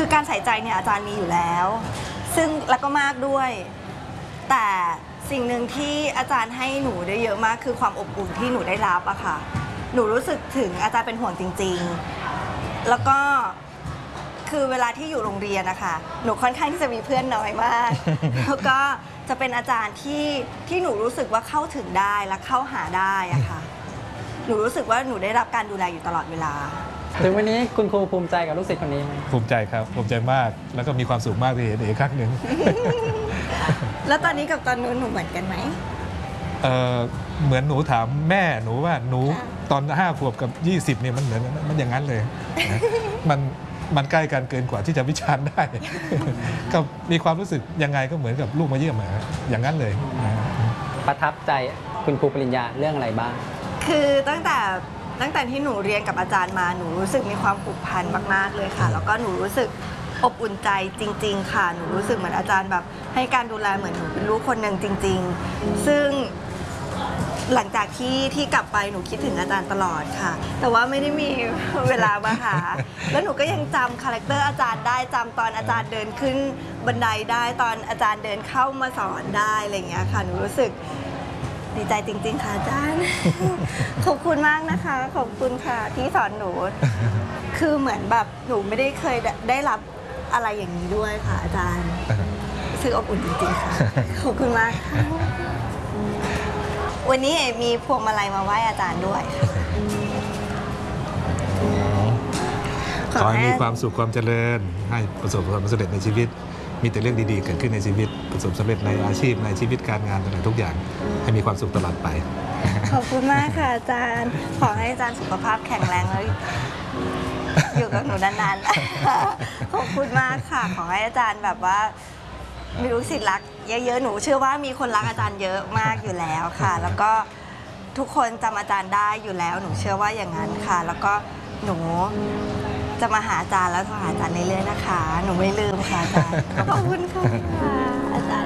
คือการใส่ใจเนี่ยอาจารย์มีอยู่แล้วซึ่งแล้วก็มากด้วยแต่สิ่งหนึ่งที่อาจารย์ให้หนูได้เยอะมากคือความอบอุ่นที่หนูได้รับอะค่ะหนูรู้สึกถึงอาจารย์เป็นห่วงจริงๆแล้วก็คือเวลาที่อยู่โรงเรียนนะคะหนูค่อนข้างที่จะมีเพื่อนน้อยมาก แล้วก็จะเป็นอาจารย์ที่หนูรู้สึกว่าเข้าถึงได้และเข้าหาได้อะค่ะหนูรู้สึกว่าหนูได้รับการดูแลอยู่ตลอดเวลาถึงวันนี้คุณครูภูมิใจกับลูกศิษย์คนนี้ไหมภูมิใจครับภูมิใจมากแล้วก็มีความสุขมากที่เห็นอีกครั้งหนึ่งแล้วตอนนี้กับตอนนู้นหนูเหมือนกันไหมเหมือนหนูถามแม่หนูว่าหนูตอน5 ขวบกับ20เนี่ยมันเหมือนมันอย่างนั้นเลยนะมันใกล้กันเกินกว่าที่จะวิจารณ์ได้ ก็มีความรู้สึกยังไงก็เหมือนกับลูกมาเยี่ยมอย่างนั้นเลยนะประทับใจคุณครูปริญญาเรื่องอะไรบ้างคือตั้งแต่ที่หนูเรียนกับอาจารย์มาหนูรู้สึกมีความผูกพันมากๆเลยค่ะแล้วก็หนูรู้สึกอบอุ่นใจจริงๆค่ะหนูรู้สึกเหมือนอาจารย์แบบให้การดูแลเหมือนหนูเป็นลูกคนหนึ่งจริงๆซึ่งหลังจากที่กลับไปหนูคิดถึงอาจารย์ตลอดค่ะแต่ว่าไม่ได้มีเวลามาหาแล้วหนูก็ยังจำคาแรคเตอร์อาจารย์ได้จำตอนอาจารย์เดินขึ้นบันไดได้ตอนอาจารย์เดินเข้ามาสอนได้อะไรอย่างเงี้ยค่ะหนูรู้สึกดีใจจริงๆค่ะอาจารย์ ขอบคุณมากนะคะขอบคุณค่ะที่สอนหนู คือเหมือนแบบหนูไม่ได้เคยได้รับอะไรอย่างนี้ด้วยค่ะอาจารย์รู้สึกอบอุ่นจริงๆค่ะขอบคุณมากค่ะวันนี้มีพวงมาลัยมาไหว้อาจารย์ด้วยขอให้มีความสุขความเจริญให้ประสบความสำเร็จในชีวิตมีแต่เรื่องดีๆเกิดขึ้นในชีวิตประสบสำเร็จในอาชีพในชีวิตการงานต่างๆทุกอย่างให้มีความสุขตลอดไปขอบคุณมากค่ะอาจารย์ขอให้อาจารย์สุขภาพแข็งแรงแล้วอยู่กับหนูนานๆขอบคุณมากค่ะขอให้อาจารย์แบบว่ามีลูกศิษย์รักเยอะๆหนูเชื่อว่ามีคนรักอาจารย์เยอะมากอยู่แล้วค่ะแล้วก็ทุกคนจำอาจารย์ได้อยู่แล้วหนูเชื่อว่าอย่างนั้นค่ะแล้วก็หนูจะมาหาอาจารย์แล้วโทรหาอาจารย์เรื่อยๆนะคะหนูไม่ลืมค่ะอาจารย์ขอบคุณค่ะอาจารย์